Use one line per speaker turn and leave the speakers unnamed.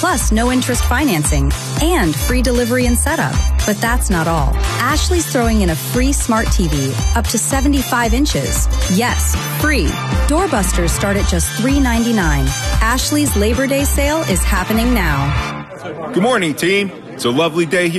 plus no interest financing, and free delivery and setup. But that's not all. Ashley's throwing in a free smart TV up to 75 inches. Yes, free. Doorbusters start at just $3.99. Ashley's Labor Day sale is happening now.
Good morning, team. It's a lovely day here.